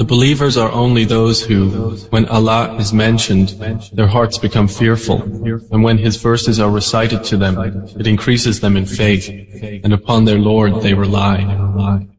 The believers are only those who, when Allah is mentioned, their hearts become fearful, and when His verses are recited to them, it increases them in faith, and upon their Lord they rely.